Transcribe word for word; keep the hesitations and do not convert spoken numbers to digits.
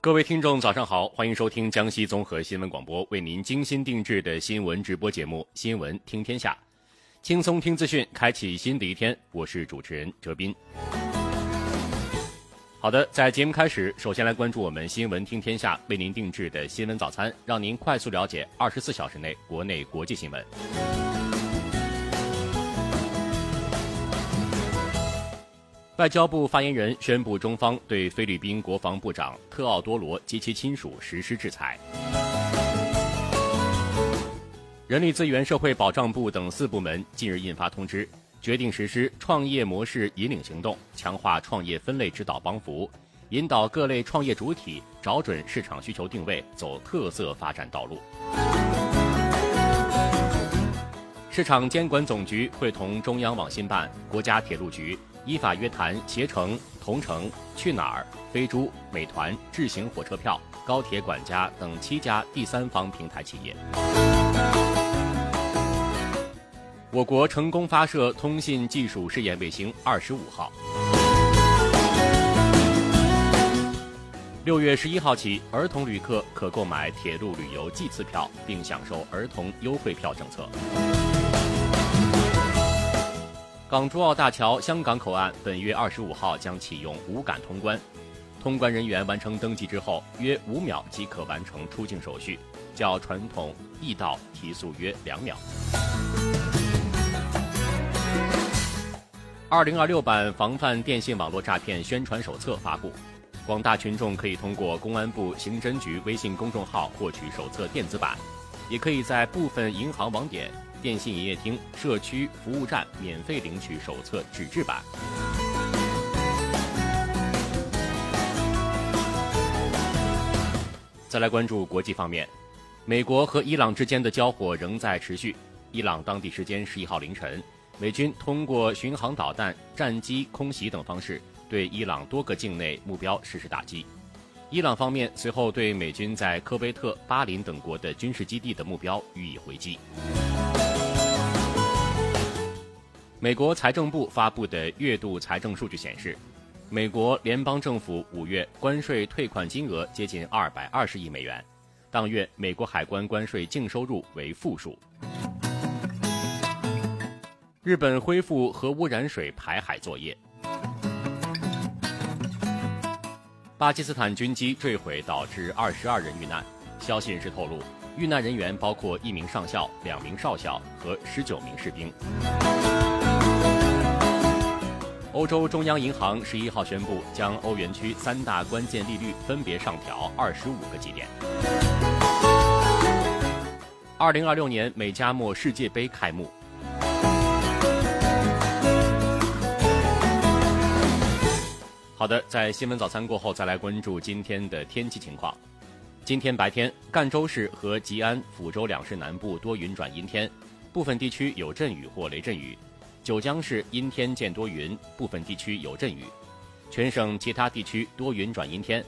各位听众早上好，欢迎收听江西综合新闻广播为您精心定制的新闻直播节目《新闻听天下》，轻松听资讯，开启新的一天。我是主持人哲斌。好的，在节目开始，首先来关注我们《新闻听天下》为您定制的新闻早餐，让您快速了解二十四小时内国内国际新闻。外交部发言人宣布，中方对菲律宾国防部长特奥多罗及其亲属实施制裁。人力资源社会保障部等四部门近日印发通知，决定实施创业模式引领行动，强化创业分类指导帮扶，引导各类创业主体找准市场需求定位，走特色发展道路。市场监管总局会同中央网信办、国家铁路局依法约谈携程、同程、去哪儿、飞猪、美团、智行火车票、高铁管家等七家第三方平台企业。我国成功发射通信技术试验卫星二十五号。六月十一号起，儿童旅客可购买铁路旅游季次票，并享受儿童优惠票政策。港珠澳大桥香港口岸本月二十五号将启用无感通关，通关人员完成登记之后，约五秒即可完成出境手续，较传统易到提速约两秒。二零二六版防范电信网络诈骗宣传手册发布，广大群众可以通过公安部刑侦局微信公众号获取手册电子版，也可以在部分银行网点、电信营业厅、社区服务站免费领取手册纸质版。再来关注国际方面，美国和伊朗之间的交火仍在持续。伊朗当地时间十一号凌晨，美军通过巡航导弹、战机空袭等方式对伊朗多个境内目标实施打击。伊朗方面随后对美军在科威特、巴林等国的军事基地的目标予以回击。美国财政部发布的月度财政数据显示，美国联邦政府五月关税退款金额接近二百二十亿美元，当月美国海关关税净收入为负数。日本恢复核污染水排海作业。巴基斯坦军机坠毁导致二十二人遇难，消息人士透露，遇难人员包括一名上校、两名少校和十九名士兵。欧洲中央银行十一号宣布，将欧元区三大关键利率分别上调二十五个基点。二零二六年美加墨世界杯开幕。好的，在新闻早餐过后，再来关注今天的天气情况。今天白天，赣州市和吉安、抚州两市南部多云转阴天，部分地区有阵雨或雷阵雨。九江市阴天见多云，部分地区有阵雨。全省其他地区多云转阴天，